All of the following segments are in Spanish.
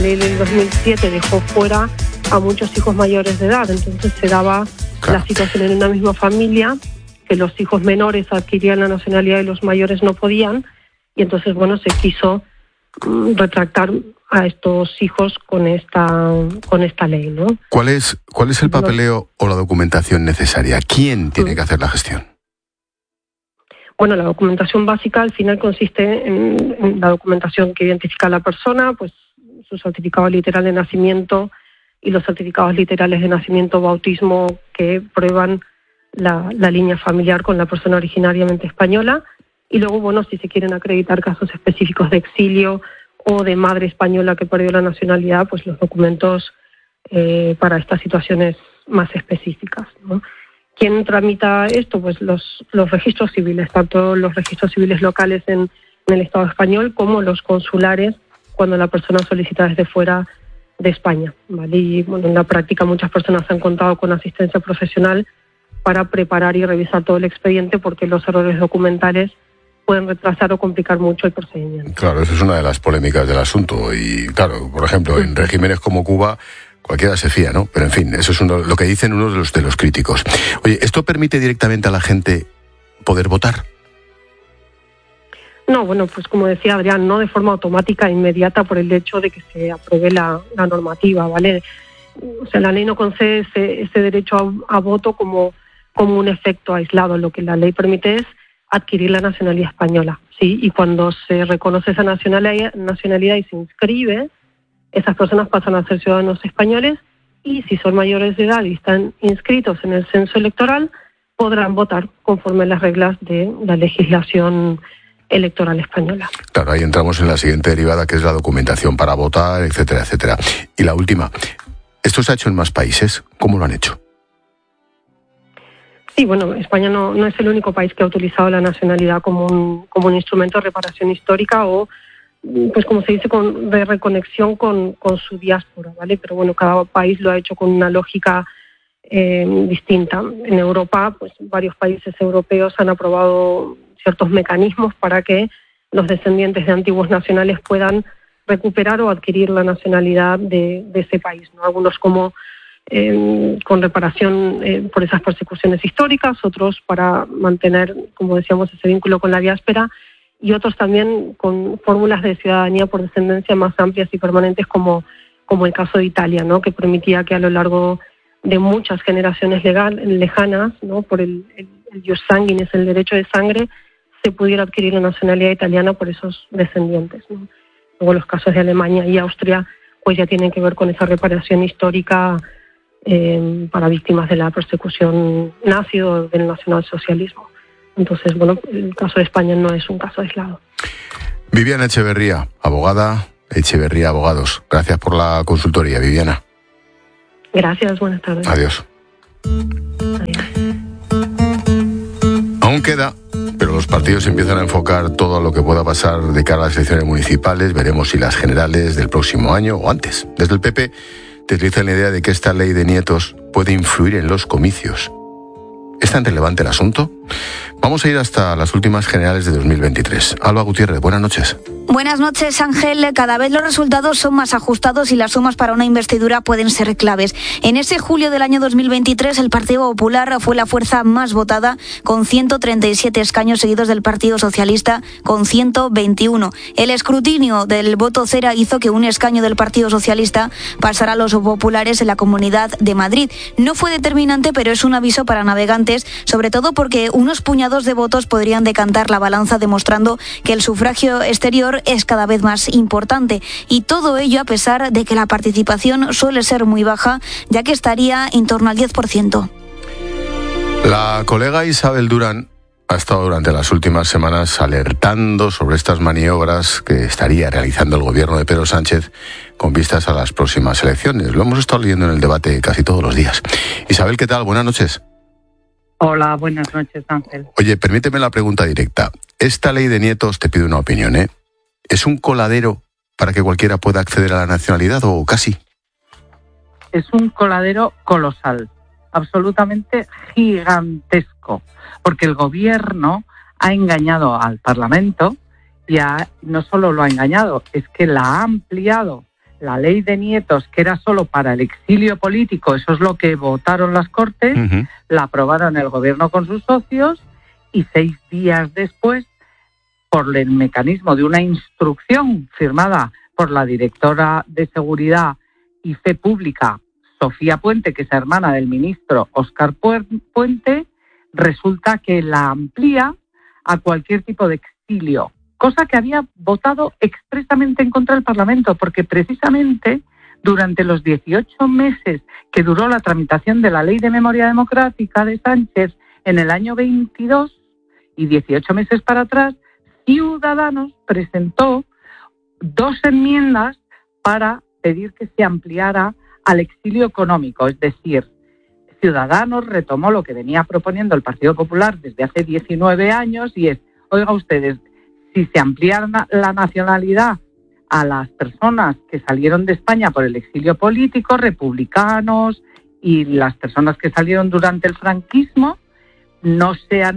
La ley del 2007 dejó fuera a muchos hijos mayores de edad, entonces se daba la situación en una misma familia, que los hijos menores adquirían la nacionalidad y los mayores no podían, y entonces, se quiso retractar a estos hijos con esta ley, ¿no? ¿Cuál es el papeleo o la documentación necesaria? ¿Quién tiene que hacer la gestión? Bueno, la documentación básica al final consiste en la documentación que identifica a la persona, pues su certificado literal de nacimiento y los certificados literales de nacimiento o bautismo que prueban la línea familiar con la persona originariamente española. Y luego, si se quieren acreditar casos específicos de exilio o de madre española que perdió la nacionalidad, pues los documentos para estas situaciones más específicas, ¿no? ¿Quién tramita esto? Pues los registros civiles, tanto los registros civiles locales en el Estado español como los consulares cuando la persona solicita desde fuera de España, ¿vale? Y en la práctica muchas personas han contado con asistencia profesional para preparar y revisar todo el expediente, porque los errores documentales pueden retrasar o complicar mucho el procedimiento. Claro, eso es una de las polémicas del asunto. Y claro, por ejemplo, en regímenes como Cuba, cualquiera se fía, ¿no? Pero en fin, eso es lo que dicen unos de los críticos. Oye, ¿esto permite directamente a la gente poder votar? No, pues como decía Adrián, no de forma automática e inmediata por el hecho de que se apruebe la normativa, ¿vale? O sea, la ley no concede ese derecho a voto como un efecto aislado. Lo que la ley permite es adquirir la nacionalidad española, ¿sí? Y cuando se reconoce esa nacionalidad y se inscribe, esas personas pasan a ser ciudadanos españoles, y si son mayores de edad y están inscritos en el censo electoral, podrán votar conforme a las reglas de la legislación electoral española. Claro, ahí entramos en la siguiente derivada, que es la documentación para votar, etcétera, etcétera. Y la última, ¿esto se ha hecho en más países? ¿Cómo lo han hecho? Sí, España no es el único país que ha utilizado la nacionalidad como un instrumento de reparación histórica o, pues como se dice, de reconexión con su diáspora, ¿vale? Pero cada país lo ha hecho con una lógica distinta. En Europa, pues varios países europeos han aprobado ciertos mecanismos para que los descendientes de antiguos nacionales puedan recuperar o adquirir la nacionalidad de ese país, ¿no? Algunos como con reparación por esas persecuciones históricas, otros para mantener, como decíamos, ese vínculo con la diáspora, y otros también con fórmulas de ciudadanía por descendencia más amplias y permanentes, como el caso de Italia, ¿no? Que permitía que a lo largo de muchas generaciones lejanas, ¿no? Por el ius sanguinis, el derecho de sangre, se pudiera adquirir la nacionalidad italiana por esos descendientes, ¿no? Luego los casos de Alemania y Austria pues ya tienen que ver con esa reparación histórica para víctimas de la persecución nazi o del nacionalsocialismo. Entonces, el caso de España no es un caso aislado. Viviana Echeverría, abogada, Echeverría Abogados. Gracias por la consultoría, Viviana. Gracias, buenas tardes. Adiós. Adiós. Aún queda, pero los partidos empiezan a enfocar todo a lo que pueda pasar de cara a las elecciones municipales. Veremos si las generales del próximo año o antes. Desde el PP deslizan la idea de que esta ley de nietos puede influir en los comicios. ¿Es tan relevante el asunto? Vamos a ir hasta las últimas generales de 2023. Alba Gutiérrez, buenas noches. Buenas noches, Ángel. Cada vez los resultados son más ajustados y las sumas para una investidura pueden ser claves. En ese julio del año 2023, el Partido Popular fue la fuerza más votada, con 137 escaños, seguidos del Partido Socialista, con 121. El escrutinio del voto cera hizo que un escaño del Partido Socialista pasara a los populares en la Comunidad de Madrid. No fue determinante, pero es un aviso para navegantes, sobre todo porque unos puñados de votos podrían decantar la balanza, demostrando que el sufragio exterior es cada vez más importante, y todo ello a pesar de que la participación suele ser muy baja, ya que estaría en torno al 10%. La colega Isabel Durán ha estado durante las últimas semanas alertando sobre estas maniobras que estaría realizando el gobierno de Pedro Sánchez con vistas a las próximas elecciones. Lo hemos estado leyendo en el debate casi todos los días. Isabel, ¿qué tal? Buenas noches. Hola, buenas noches, Ángel. Oye, permíteme la pregunta directa. Esta ley de nietos, te pido una opinión, ¿es un coladero para que cualquiera pueda acceder a la nacionalidad o casi? Es un coladero colosal, absolutamente gigantesco, porque el gobierno ha engañado al Parlamento y no solo lo ha engañado, es que la ha ampliado la ley de nietos, que era solo para el exilio político, eso es lo que votaron las Cortes, la aprobaron el gobierno con sus socios, y 6 días después, por el mecanismo de una instrucción firmada por la directora de Seguridad y Fe Pública, Sofía Puente, que es hermana del ministro Óscar Puente, resulta que la amplía a cualquier tipo de exilio, cosa que había votado expresamente en contra del Parlamento, porque precisamente durante los 18 meses que duró la tramitación de la Ley de Memoria Democrática de Sánchez en el año 22 y 18 meses para atrás, Ciudadanos presentó 2 enmiendas para pedir que se ampliara al exilio económico, es decir, Ciudadanos retomó lo que venía proponiendo el Partido Popular desde hace 19 años y es, oiga ustedes, si se ampliara la nacionalidad a las personas que salieron de España por el exilio político, republicanos y las personas que salieron durante el franquismo, no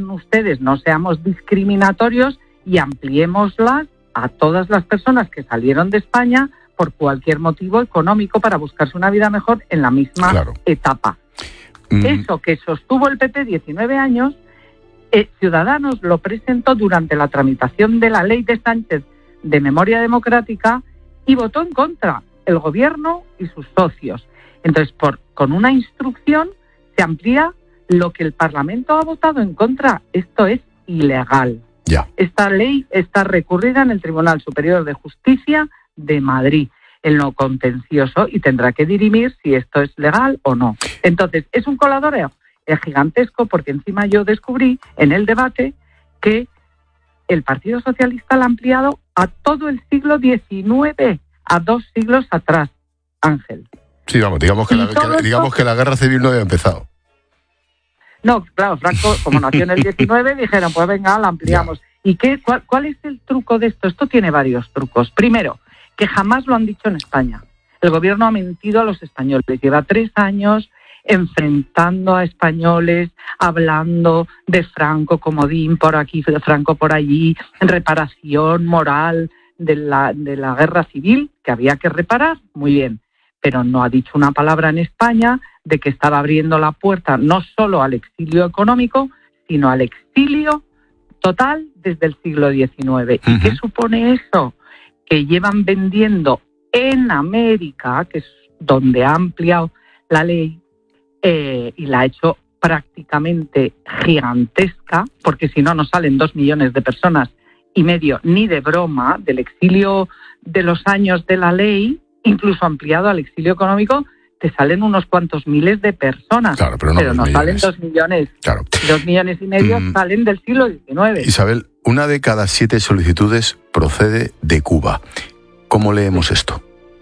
seamos discriminatorios y ampliémoslas a todas las personas que salieron de España por cualquier motivo económico para buscarse una vida mejor en la misma etapa. Eso que sostuvo el PP 19 años, Ciudadanos lo presentó durante la tramitación de la ley de Sánchez de Memoria Democrática y votó en contra el gobierno y sus socios. Entonces, con una instrucción se amplía lo que el Parlamento ha votado en contra. Esto es ilegal. Ya. Esta ley está recurrida en el Tribunal Superior de Justicia de Madrid, en lo contencioso, y tendrá que dirimir si esto es legal o no. Entonces, es un coladoreo gigantesco, porque encima yo descubrí en el debate que el Partido Socialista lo ha ampliado a todo el siglo XIX, a 2 siglos atrás, Ángel. Sí, vamos, digamos que la guerra civil no había empezado. No, claro, Franco, como nació en el 19, dijeron, pues venga, la ampliamos. Ya. ¿Y cuál es el truco de esto? Esto tiene varios trucos. Primero, que jamás lo han dicho en España. El gobierno ha mentido a los españoles. Lleva 3 años enfrentando a españoles, hablando de Franco comodín por aquí, de Franco por allí, en reparación moral de la guerra civil, que había que reparar, muy bien. Pero no ha dicho una palabra en España de que estaba abriendo la puerta no solo al exilio económico, sino al exilio total desde el siglo XIX. ¿Y qué supone eso? Que llevan vendiendo en América, que es donde ha ampliado la ley, y la ha hecho prácticamente gigantesca, porque si no, no salen 2 millones de personas y medio ni de broma del exilio de los años de la ley, incluso ampliado al exilio económico, te salen unos cuantos miles de personas. Claro, pero no salen 2 millones. Claro. 2 millones y medio salen del siglo XIX. Isabel, 1 de cada 7 solicitudes procede de Cuba. ¿Cómo leemos esto?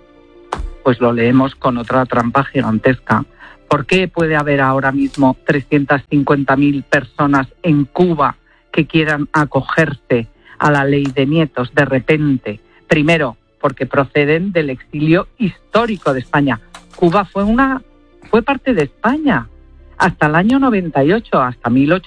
Pues lo leemos con otra trampa gigantesca. ¿Por qué puede haber ahora mismo 350.000 personas en Cuba que quieran acogerse a la ley de nietos de repente? Primero, porque proceden del exilio histórico de España. Cuba fue parte de España hasta el año 98, hasta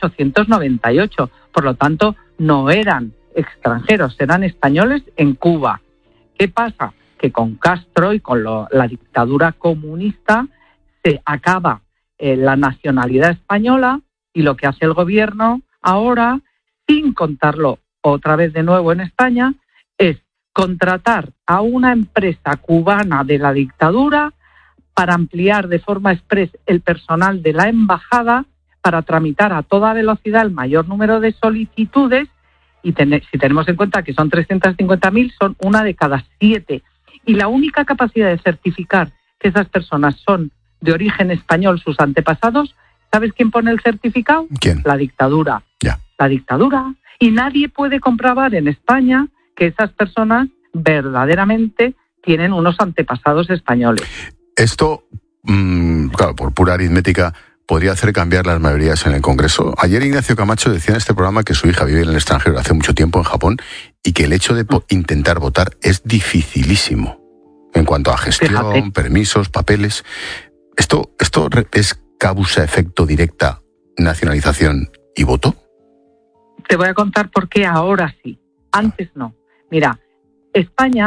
1898. Por lo tanto, no eran extranjeros, eran españoles en Cuba. ¿Qué pasa? Que con Castro y con la dictadura comunista se acaba la nacionalidad española, y lo que hace el gobierno ahora, sin contarlo otra vez de nuevo en España, es contratar a una empresa cubana de la dictadura para ampliar de forma express el personal de la embajada para tramitar a toda velocidad el mayor número de solicitudes, y si tenemos en cuenta que son 350.000, son 1 de cada 7. Y la única capacidad de certificar que esas personas son de origen español, sus antepasados, ¿sabes quién pone el certificado? ¿Quién? La dictadura. Ya. La dictadura. Y nadie puede comprobar en España que esas personas verdaderamente tienen unos antepasados españoles. Esto, claro, por pura aritmética, podría hacer cambiar las mayorías en el Congreso. Ayer Ignacio Camacho decía en este programa que su hija vive en el extranjero hace mucho tiempo, en Japón, y que el hecho de intentar votar es dificilísimo en cuanto a gestión, fíjate, permisos, papeles. ¿Esto es causa-efecto directa, nacionalización y voto? Te voy a contar por qué ahora sí, antes no. Mira, España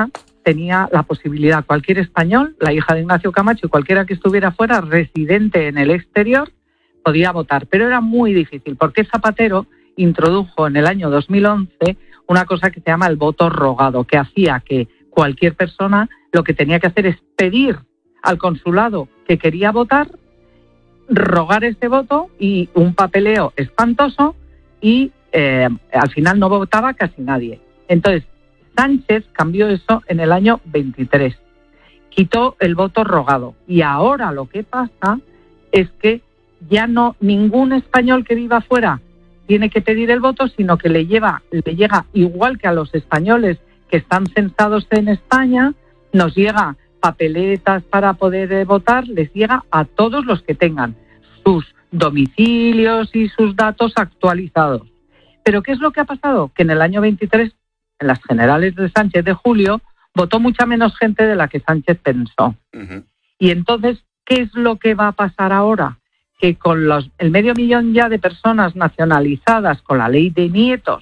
tenía la posibilidad, cualquier español, la hija de Ignacio Camacho y cualquiera que estuviera fuera, residente en el exterior, podía votar. Pero era muy difícil, porque Zapatero introdujo en el año 2011 una cosa que se llama el voto rogado, que hacía que cualquier persona lo que tenía que hacer es pedir al consulado que quería votar, rogar ese voto, y un papeleo espantoso, y al final no votaba casi nadie. Entonces, Sánchez cambió eso en el año 23. Quitó el voto rogado. Y ahora lo que pasa es que ya no ningún español que viva fuera tiene que pedir el voto, sino que le llega igual que a los españoles que están censados en España, nos llega papeletas para poder votar, les llega a todos los que tengan sus domicilios y sus datos actualizados. Pero ¿qué es lo que ha pasado? Que en el año 23, en las generales de Sánchez de julio, votó mucha menos gente de la que Sánchez pensó. Uh-huh. Y entonces, ¿qué es lo que va a pasar ahora? Que con el 500.000 ya de personas nacionalizadas con la ley de nietos,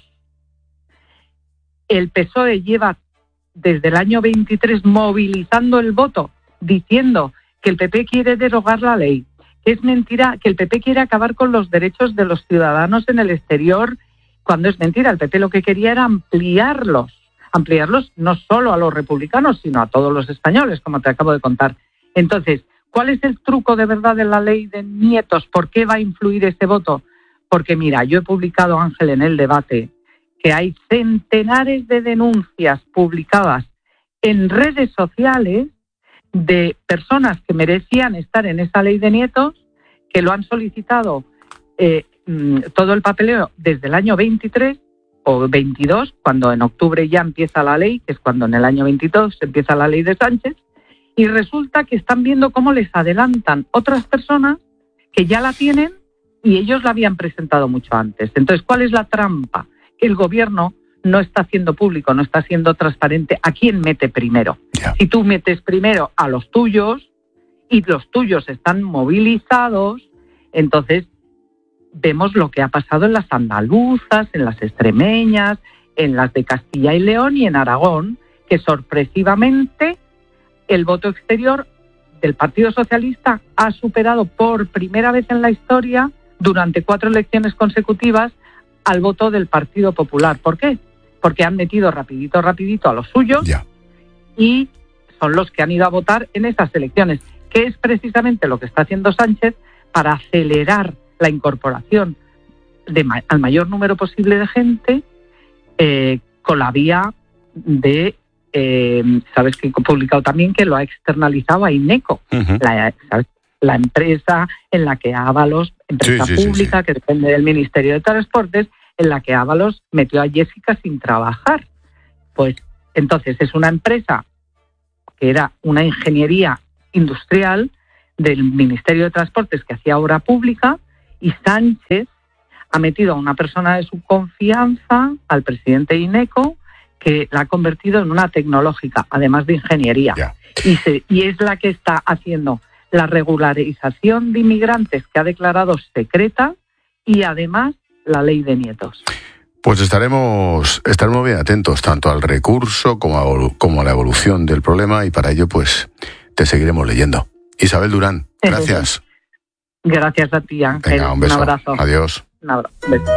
el PSOE lleva desde el año 23 movilizando el voto, diciendo que el PP quiere derogar la ley, que es mentira, que el PP quiere acabar con los derechos de los ciudadanos en el exterior, cuando es mentira. El PP lo que quería era ampliarlos no solo a los republicanos, sino a todos los españoles, como te acabo de contar. Entonces, ¿cuál es el truco de verdad de la ley de nietos? ¿Por qué va a influir ese voto? Porque mira, yo he publicado, Ángel, en El Debate, que hay centenares de denuncias publicadas en redes sociales de personas que merecían estar en esa ley de nietos, que lo han solicitado todo el papeleo desde el año 23 o 22, cuando en octubre ya empieza la ley, que es cuando en el año 22 empieza la ley de Sánchez, y resulta que están viendo cómo les adelantan otras personas que ya la tienen y ellos la habían presentado mucho antes. Entonces, ¿cuál es la trampa? Que el gobierno no está haciendo público, no está siendo transparente a quién mete primero. Yeah. Si tú metes primero a los tuyos y los tuyos están movilizados, entonces vemos lo que ha pasado en las andaluzas, en las extremeñas, en las de Castilla y León y en Aragón, que sorpresivamente el voto exterior del Partido Socialista ha superado por primera vez en la historia, durante 4 elecciones consecutivas, al voto del Partido Popular. ¿Por qué? Porque han metido rapidito a los suyos, yeah, y son los que han ido a votar en esas elecciones, que es precisamente lo que está haciendo Sánchez para acelerar la incorporación al mayor número posible de gente con la vía de, sabes que he publicado también que lo ha externalizado a INECO, uh-huh, la empresa en la que Ábalos, empresa pública, sí, que depende del Ministerio de Transportes, en la que Ábalos metió a Jessica sin trabajar. Pues entonces es una empresa que era una ingeniería industrial del Ministerio de Transportes que hacía obra pública, y Sánchez ha metido a una persona de su confianza, al presidente de INECO, que la ha convertido en una tecnológica, además de ingeniería. Yeah. Y es la que está haciendo la regularización de inmigrantes, que ha declarado secreta, y además la ley de nietos. Pues estaremos bien atentos tanto al recurso como a la evolución del problema, y para ello pues te seguiremos leyendo. Isabel Durán, gracias. Gracias a ti, Ángel. Venga, un beso. Un abrazo. Adiós. Un abrazo. Un beso.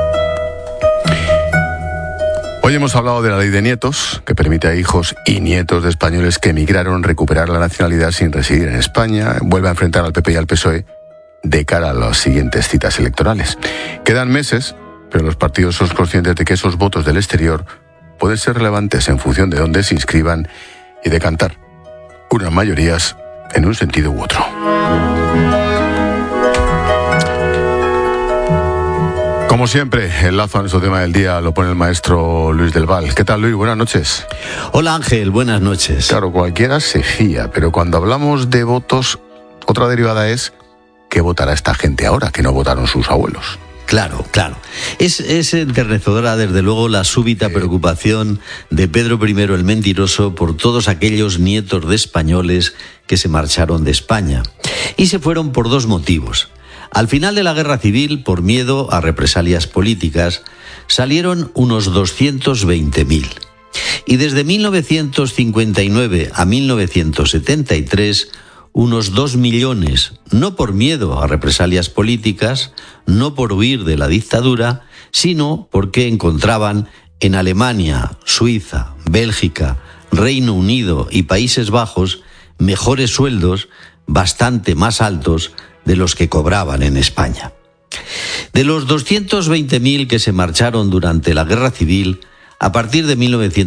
Hoy hemos hablado de la ley de nietos, que permite a hijos y nietos de españoles que emigraron recuperar la nacionalidad sin residir en España. Vuelve a enfrentar al PP y al PSOE de cara a las siguientes citas electorales. Quedan meses, pero los partidos son conscientes de que esos votos del exterior pueden ser relevantes en función de dónde se inscriban y decantar unas mayorías en un sentido u otro. Como siempre, el lazo a nuestro tema del día lo pone el maestro Luis del Val. ¿Qué tal, Luis? Buenas noches. Hola, Ángel. Buenas noches. Claro, cualquiera se fía, pero cuando hablamos de votos, otra derivada es ¿qué votará esta gente ahora que no votaron sus abuelos? Claro. Es enternecedora, desde luego, la súbita preocupación de Pedro I el Mentiroso por todos aquellos nietos de españoles que se marcharon de España. Y se fueron por 2 motivos. Al final de la guerra civil, por miedo a represalias políticas, salieron unos 220.000. Y desde 1959 a 1973, unos 2 millones, no por miedo a represalias políticas, no por huir de la dictadura, sino porque encontraban en Alemania, Suiza, Bélgica, Reino Unido y Países Bajos mejores sueldos, bastante más altos de los que cobraban en España. De los 220.000 que se marcharon durante la Guerra Civil, a partir de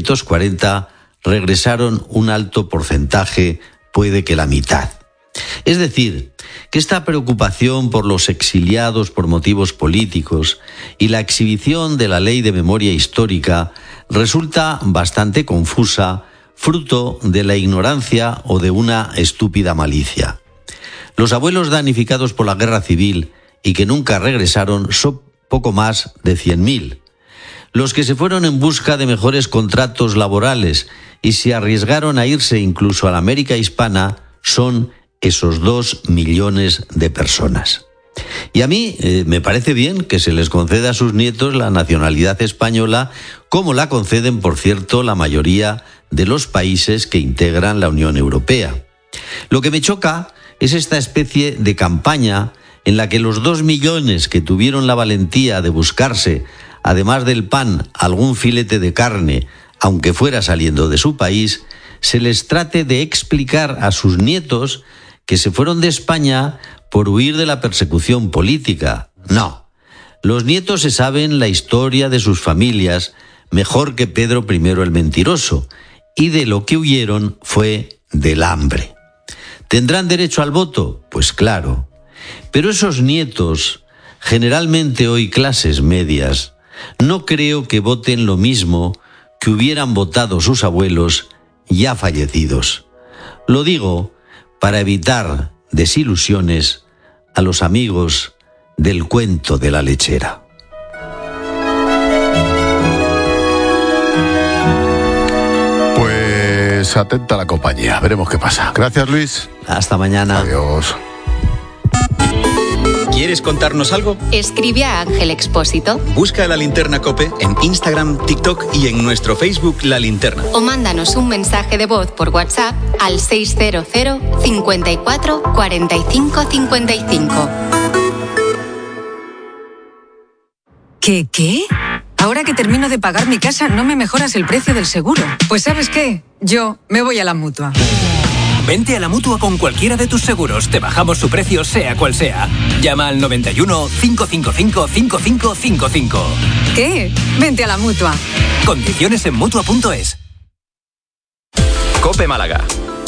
1940 regresaron un alto porcentaje, puede que la mitad. Es decir, que esta preocupación por los exiliados por motivos políticos y la exhibición de la Ley de Memoria Histórica resulta bastante confusa, fruto de la ignorancia o de una estúpida malicia. Los abuelos damnificados por la Guerra Civil y que nunca regresaron son poco más de 100.000. Los que se fueron en busca de mejores contratos laborales y se arriesgaron a irse incluso a la América hispana son esos 2 millones de personas. Y a mí me parece bien que se les conceda a sus nietos la nacionalidad española, como la conceden, por cierto, la mayoría de los países que integran la Unión Europea. Lo que me choca es esta especie de campaña en la que los 2 millones que tuvieron la valentía de buscarse, además del pan, algún filete de carne, aunque fuera saliendo de su país, se les trate de explicar a sus nietos que se fueron de España por huir de la persecución política. No, los nietos se saben la historia de sus familias mejor que Pedro I el Mentiroso, y de lo que huyeron fue del hambre. ¿Tendrán derecho al voto? Pues claro. Pero esos nietos, generalmente hoy clases medias, no creo que voten lo mismo que hubieran votado sus abuelos ya fallecidos. Lo digo para evitar desilusiones a los amigos del cuento de la lechera. Pues atenta a la compañía, veremos qué pasa. Gracias, Luis. Hasta mañana. Adiós. ¿Quieres contarnos algo? Escribe a Ángel Expósito. Busca La Linterna COPE en Instagram, TikTok y en nuestro Facebook La Linterna. O mándanos un mensaje de voz por WhatsApp al 600 54 45 55. ¿Qué? Ahora que termino de pagar mi casa, ¿no me mejoras el precio del seguro? Pues ¿sabes qué? Yo me voy a la Mutua. Vente a la Mutua con cualquiera de tus seguros. Te bajamos su precio, sea cual sea. Llama al 91 555 5555. ¿Qué? Vente a la Mutua. Condiciones en Mutua.es. COPE Málaga.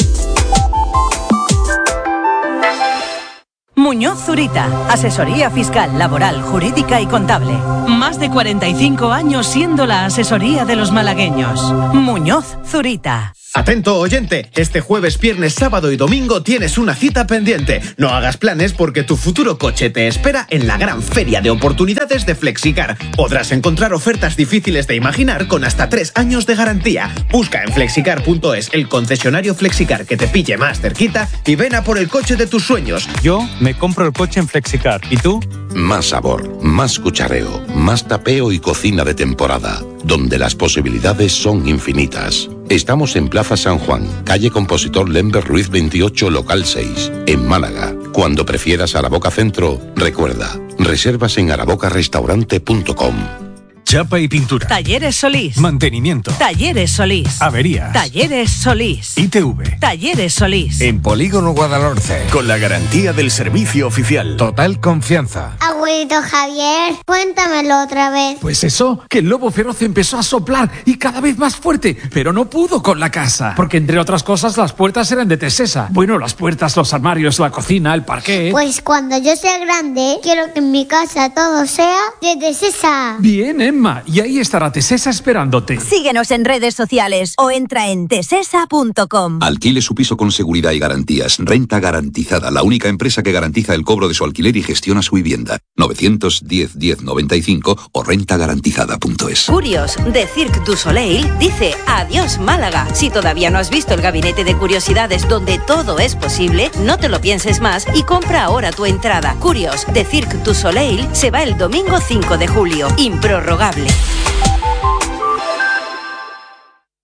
Muñoz Zurita, asesoría fiscal, laboral, jurídica y contable. Más de 45 años siendo la asesoría de los malagueños. Muñoz Zurita. Atento oyente, este jueves, viernes, sábado y domingo tienes una cita pendiente. No hagas planes porque tu futuro coche te espera en la gran feria de oportunidades de Flexicar. Podrás encontrar ofertas difíciles de imaginar con hasta 3 años de garantía. Busca en flexicar.es el concesionario Flexicar que te pille más cerquita y ven a por el coche de tus sueños. Yo me compro el coche en Flexicar. ¿Y tú? Más sabor, más cuchareo, más tapeo y cocina de temporada, donde las posibilidades son infinitas. Estamos en Plaza San Juan, calle Compositor Lember Ruiz 28, local 6, en Málaga. Cuando prefieras Araboca Centro, recuerda, reservas en arabocarestaurante.com. Chapa y pintura. Talleres Solís. Mantenimiento. Talleres Solís. Averías. Talleres Solís. ITV. Talleres Solís. En Polígono Guadalhorce. Con la garantía del servicio oficial. Total confianza. Abuelito Javier, cuéntamelo otra vez. Pues eso, que el lobo feroz empezó a soplar y cada vez más fuerte, pero no pudo con la casa. Porque entre otras cosas las puertas eran de Tesesa. Bueno, las puertas, los armarios, la cocina, el parquet. Pues cuando yo sea grande, quiero que en mi casa todo sea de Tesesa. Bien, Emma, y ahí estará Tesesa esperándote. Síguenos en redes sociales o entra en tesesa.com. Alquile su piso con seguridad y garantías. Renta Garantizada, la única empresa que garantiza el cobro de su alquiler y gestiona su vivienda. 910 1095 o rentagarantizada.es. Curios, de Cirque du Soleil, dice adiós Málaga. Si todavía no has visto el gabinete de curiosidades donde todo es posible, no te lo pienses más y compra ahora tu entrada. Curios, de Cirque du Soleil se va el domingo 5 de julio. Improrrogable.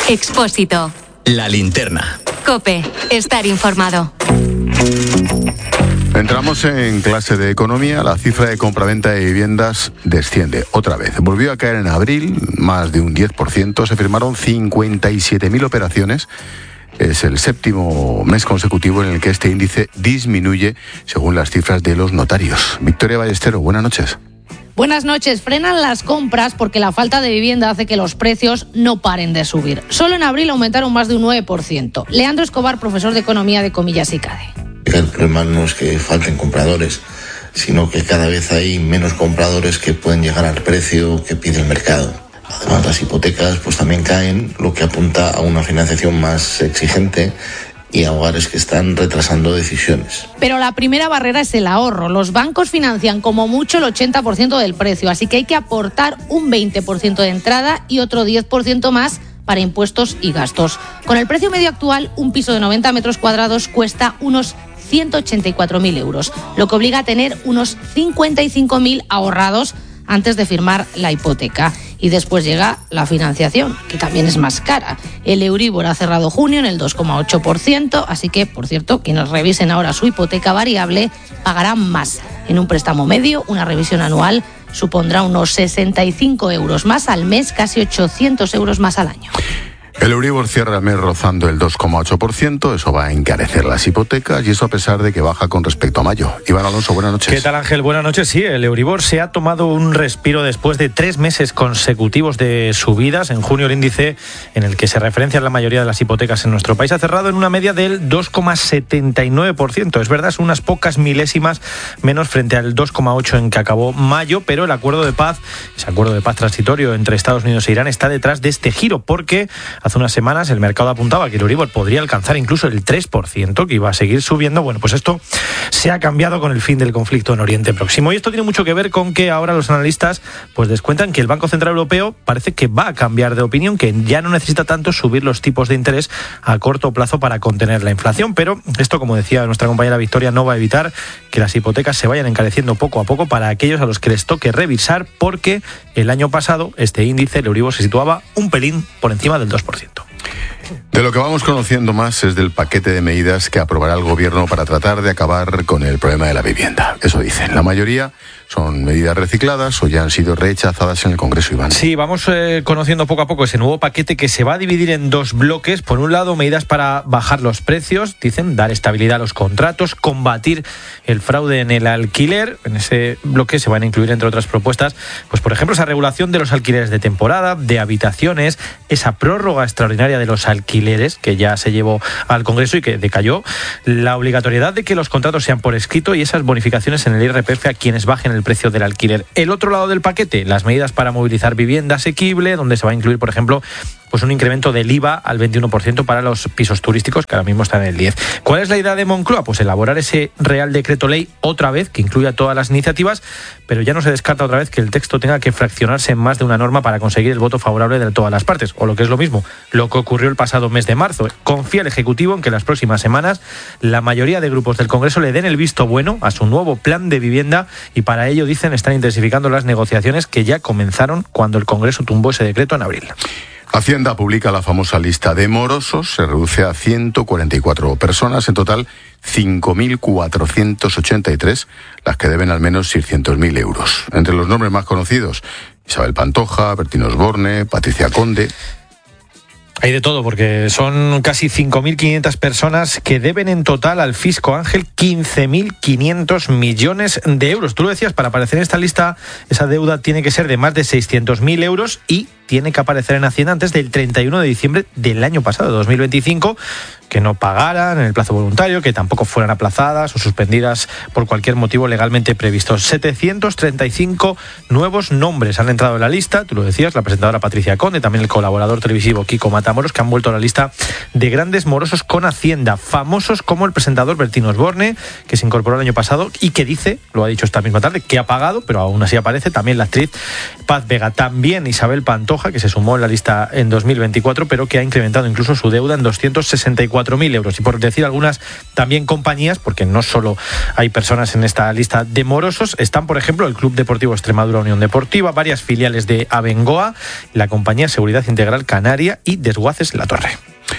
Expósito. La linterna. COPE. Estar informado. Entramos en clase de economía. La cifra de compraventa de viviendas desciende otra vez. Volvió a caer en abril, más de un 10%. Se firmaron 57.000 operaciones. Es el séptimo mes consecutivo en el que este índice disminuye, según las cifras de los notarios. Victoria Ballestero, buenas noches. Buenas noches. Frenan las compras porque la falta de vivienda hace que los precios no paren de subir. Solo en abril aumentaron más de un 9%. Leandro Escobar, profesor de Economía de Comillas ICADE. El problema no es que falten compradores, sino que cada vez hay menos compradores que pueden llegar al precio que pide el mercado. Además, las hipotecas pues también caen, lo que apunta a una financiación más exigente y a hogares que están retrasando decisiones. Pero la primera barrera es el ahorro. Los bancos financian como mucho el 80% del precio, así que hay que aportar un 20% de entrada y otro 10% más para impuestos y gastos. Con el precio medio actual, un piso de 90 metros cuadrados cuesta unos 184.000 euros, lo que obliga a tener unos 55.000 ahorrados antes de firmar la hipoteca. Y después llega la financiación, que también es más cara. El Euribor ha cerrado junio en el 2,8%, así que, por cierto, quienes revisen ahora su hipoteca variable pagarán más. En un préstamo medio, una revisión anual supondrá unos 65 euros más al mes, casi 800 euros más al año. El Euribor cierra el mes rozando el 2,8%, eso va a encarecer las hipotecas y eso a pesar de que baja con respecto a mayo. Iván Alonso, buenas noches. ¿Qué tal, Ángel? Buenas noches. Sí, el Euribor se ha tomado un respiro después de 3 meses consecutivos de subidas. En junio el índice en el que se referencian la mayoría de las hipotecas en nuestro país ha cerrado en una media del 2,79%. Es verdad, son unas pocas milésimas menos frente al 2,8% en que acabó mayo, pero el acuerdo de paz, ese acuerdo de paz transitorio entre Estados Unidos e Irán está detrás de este giro, porque hace unas semanas el mercado apuntaba que el Euribor podría alcanzar incluso el 3%, que iba a seguir subiendo. Bueno, pues esto se ha cambiado con el fin del conflicto en Oriente Próximo. Y esto tiene mucho que ver con que ahora los analistas pues descuentan que el Banco Central Europeo parece que va a cambiar de opinión, que ya no necesita tanto subir los tipos de interés a corto plazo para contener la inflación. Pero esto, como decía nuestra compañera Victoria, no va a evitar que las hipotecas se vayan encareciendo poco a poco para aquellos a los que les toque revisar, porque el año pasado este índice, el Euribor, se situaba un pelín por encima del 2%. De lo que vamos conociendo más es del paquete de medidas que aprobará el Gobierno para tratar de acabar con el problema de la vivienda. Eso dicen. La mayoría son medidas recicladas o ya han sido rechazadas en el Congreso, Iván. Sí, vamos conociendo poco a poco ese nuevo paquete que se va a dividir en 2 bloques. Por un lado, medidas para bajar los precios, dicen, dar estabilidad a los contratos, combatir el fraude en el alquiler. En ese bloque se van a incluir, entre otras propuestas, pues por ejemplo, esa regulación de los alquileres de temporada, de habitaciones, esa prórroga extraordinaria de los alquileres que ya se llevó al Congreso y que decayó, la obligatoriedad de que los contratos sean por escrito y esas bonificaciones en el IRPF a quienes bajen el precio del alquiler. El otro lado del paquete, las medidas para movilizar vivienda asequible, donde se va a incluir, por ejemplo, pues un incremento del IVA al 21% para los pisos turísticos, que ahora mismo están en el 10%. ¿Cuál es la idea de Moncloa? Pues elaborar ese Real Decreto Ley otra vez, que incluya todas las iniciativas, pero ya no se descarta otra vez que el texto tenga que fraccionarse en más de una norma para conseguir el voto favorable de todas las partes, o lo que es lo mismo, lo que ocurrió el pasado mes de marzo. Confía el Ejecutivo en que las próximas semanas la mayoría de grupos del Congreso le den el visto bueno a su nuevo plan de vivienda y para ello, dicen, están intensificando las negociaciones que ya comenzaron cuando el Congreso tumbó ese decreto en abril. Hacienda publica la famosa lista de morosos, se reduce a 144 personas, en total 5.483, las que deben al menos 600.000 euros. Entre los nombres más conocidos, Isabel Pantoja, Bertín Osborne, Patricia Conde. Hay de todo, porque son casi 5.500 personas que deben en total al fisco, Ángel, 15.500 millones de euros. Tú lo decías, para aparecer en esta lista, esa deuda tiene que ser de más de 600.000 euros y tiene que aparecer en Hacienda antes del 31 de diciembre del año pasado, 2025, que no pagaran en el plazo voluntario, que tampoco fueran aplazadas o suspendidas por cualquier motivo legalmente previsto. 735 nuevos nombres han entrado en la lista, tú lo decías, la presentadora Patricia Conde, también el colaborador televisivo Kiko Matamoros, que han vuelto a la lista de grandes morosos con Hacienda, famosos como el presentador Bertín Osborne, que se incorporó el año pasado y que dice, lo ha dicho esta misma tarde, que ha pagado, pero aún así aparece, también la actriz Paz Vega, también Isabel Pantoja, roja, que se sumó en la lista en 2024, pero que ha incrementado incluso su deuda en 264.000 euros. Y por decir algunas, también compañías, porque no solo hay personas en esta lista de morosos, están, por ejemplo, el Club Deportivo Extremadura Unión Deportiva, varias filiales de Abengoa, la compañía Seguridad Integral Canaria y Desguaces La Torre.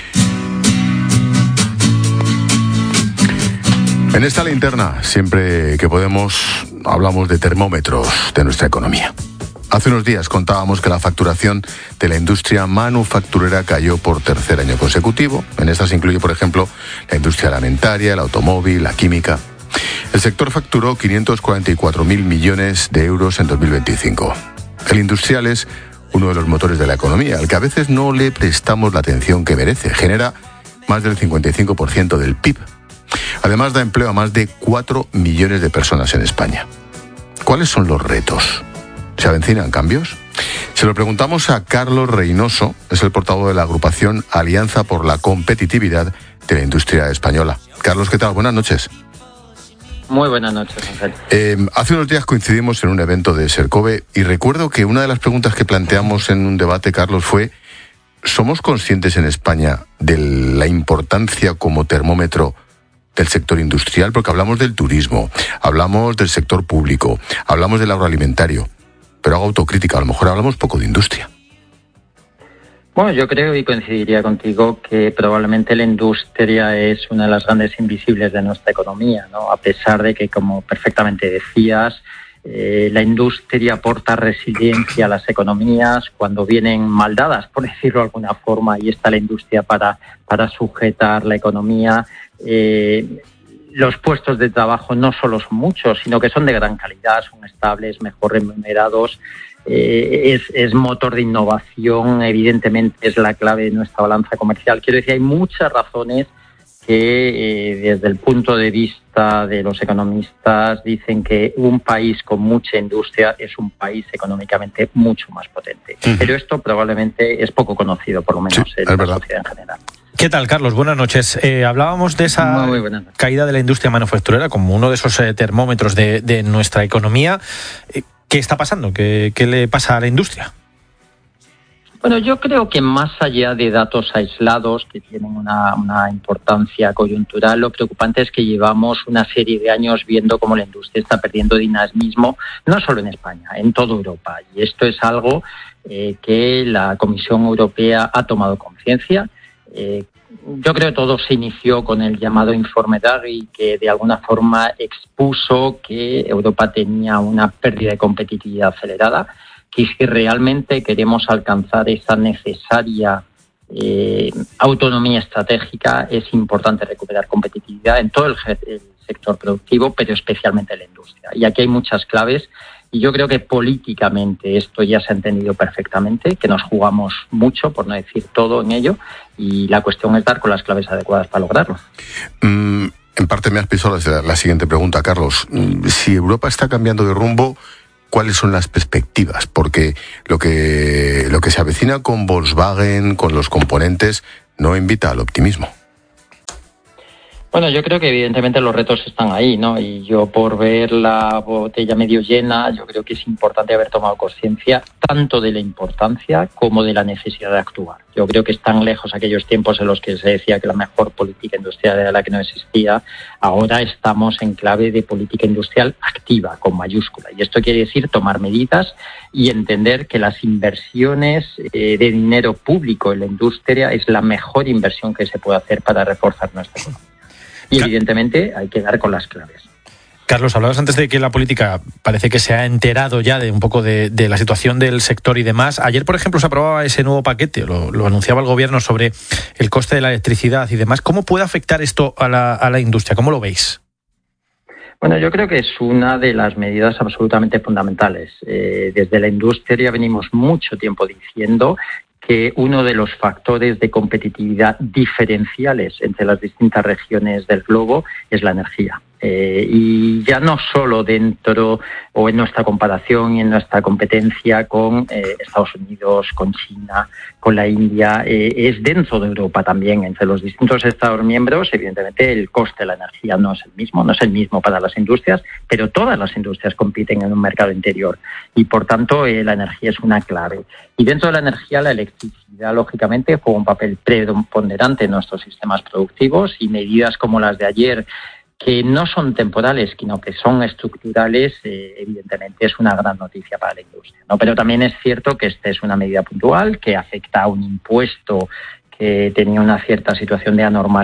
En esta linterna, siempre que podemos, hablamos de termómetros de nuestra economía. Hace unos días contábamos que la facturación de la industria manufacturera cayó por tercer año consecutivo. En esta se incluye, por ejemplo, la industria alimentaria, el automóvil, la química. El sector facturó 544.000 millones de euros en 2025. El industrial es uno de los motores de la economía, al que a veces no le prestamos la atención que merece. Genera más del 55% del PIB. Además, da empleo a más de 4 millones de personas en España. ¿Cuáles son los retos? ¿Se avecinan cambios? Se lo preguntamos a Carlos Reynoso, es el portavoz de la agrupación Alianza por la Competitividad de la Industria Española. Carlos, ¿qué tal? Buenas noches. Muy buenas noches, Ángel. Hace unos días coincidimos en un evento de Sercobe y recuerdo que una de las preguntas que planteamos en un debate, Carlos, fue: ¿somos conscientes en España de la importancia como termómetro del sector industrial? Porque hablamos del turismo, hablamos del sector público, hablamos del agroalimentario, pero hago autocrítica, a lo mejor hablamos poco de industria. Bueno, yo creo y coincidiría contigo que probablemente la industria es una de las grandes invisibles de nuestra economía, ¿no? A pesar de que, como perfectamente decías, la industria aporta resiliencia a las economías cuando vienen mal dadas, por decirlo de alguna forma, y está la industria para sujetar la economía. Los puestos de trabajo no solo son muchos, sino que son de gran calidad, son estables, mejor remunerados. Es motor de innovación, evidentemente es la clave de nuestra balanza comercial. Quiero decir, hay muchas razones que desde el punto de vista de los economistas dicen que un país con mucha industria es un país económicamente mucho más potente. Pero esto probablemente es poco conocido, por lo menos en la sociedad en general. ¿Qué tal, Carlos? Buenas noches. Hablábamos de esa caída de la industria manufacturera como uno de esos termómetros de nuestra economía. ¿Qué está pasando? ¿Qué le pasa a la industria? Bueno, yo creo que más allá de datos aislados que tienen una importancia coyuntural, lo preocupante es que llevamos una serie de años viendo cómo la industria está perdiendo dinamismo, no solo en España, en toda Europa. Y esto es algo que la Comisión Europea ha tomado conciencia. Yo creo que todo se inició con el llamado informe Draghi, que de alguna forma expuso que Europa tenía una pérdida de competitividad acelerada, que si realmente queremos alcanzar esa necesaria autonomía estratégica, es importante recuperar competitividad en todo el sector productivo, pero especialmente en la industria. Y aquí hay muchas claves. Y yo creo que políticamente esto ya se ha entendido perfectamente, que nos jugamos mucho, por no decir todo, en ello, y la cuestión es dar con las claves adecuadas para lograrlo. En parte me has pisado la siguiente pregunta, Carlos. Si Europa está cambiando de rumbo, ¿cuáles son las perspectivas? Porque lo que se avecina con Volkswagen, con los componentes, no invita al optimismo. Bueno, yo creo que evidentemente los retos están ahí, ¿no? Y yo, por ver la botella medio llena, yo creo que es importante haber tomado conciencia tanto de la importancia como de la necesidad de actuar. Yo creo que están lejos aquellos tiempos en los que se decía que la mejor política industrial era la que no existía. Ahora estamos en clave de política industrial activa, con mayúscula. Y esto quiere decir tomar medidas y entender que las inversiones de dinero público en la industria es la mejor inversión que se puede hacer para reforzar nuestra economía. Y evidentemente hay que dar con las claves. Carlos, hablabas antes de que la política parece que se ha enterado ya de un poco de la situación del sector y demás. Ayer, por ejemplo, se aprobaba ese nuevo paquete, lo anunciaba el gobierno, sobre el coste de la electricidad y demás. ¿Cómo puede afectar esto a la industria? ¿Cómo lo veis? Bueno, yo creo que es una de las medidas absolutamente fundamentales. Desde la industria venimos mucho tiempo diciendo que uno de los factores de competitividad diferenciales entre las distintas regiones del globo es la energía. Y ya no solo dentro o en nuestra comparación y en nuestra competencia con Estados Unidos, con China, con la India, es dentro de Europa también. Entre los distintos Estados miembros, evidentemente, el coste de la energía no es el mismo para las industrias, pero todas las industrias compiten en un mercado interior y, por tanto, la energía es una clave. Y dentro de la energía, la electricidad, lógicamente, juega un papel preponderante en nuestros sistemas productivos, y medidas como las de ayer, que no son temporales, sino que son estructurales, evidentemente es una gran noticia para la industria, ¿no? Pero también es cierto que esta es una medida puntual que afecta a un impuesto que tenía una cierta situación de anormalidad